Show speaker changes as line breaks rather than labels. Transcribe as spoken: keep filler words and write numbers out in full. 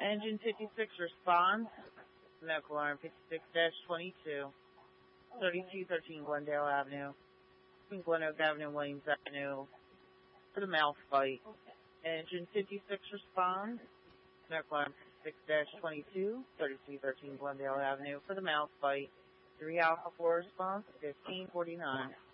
Engine fifty-six responds. Medical alarm fifty-six dash twenty-two. thirty-two thirteen Glendale Avenue. Between Glen Oak Avenue and Williams Avenue. For the mouth fight. Engine fifty-six responds. Medical alarm fifty-six dash twenty-two. thirty-two thirteen Glendale Avenue. For the mouth fight. three Alpha four response. fifteen forty-nine.